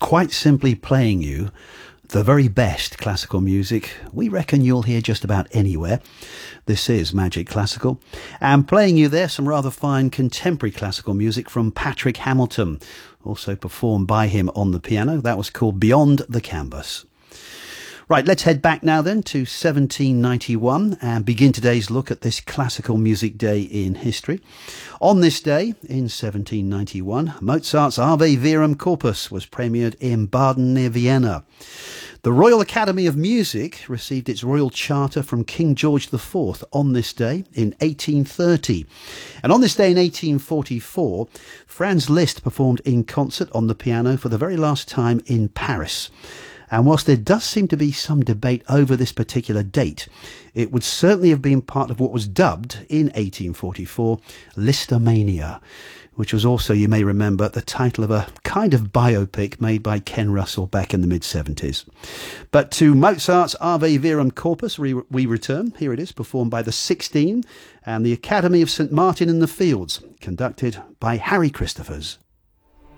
quite simply playing you the very best classical music we reckon you'll hear just about anywhere. This is Magic Classical, and playing you there some rather fine contemporary classical music from Patrick Hamilton, also performed by him on the piano. That was called Beyond the Canvas. Right, let's head back now then to 1791 and begin today's look at this classical music day in history. On this day, in 1791, Mozart's Ave Verum Corpus was premiered in Baden near Vienna. The Royal Academy of Music received its royal charter from King George IV on this day in 1830. And on this day in 1844, Franz Liszt performed in concert on the piano for the very last time in Paris. And whilst there does seem to be some debate over this particular date, it would certainly have been part of what was dubbed in 1844 Lisztomania, which was also, you may remember, the title of a kind of biopic made by Ken Russell back in the mid-70s. But to Mozart's Ave Verum Corpus we return. Here it is, performed by the 16 and the Academy of St Martin in the Fields, conducted by Harry Christophers.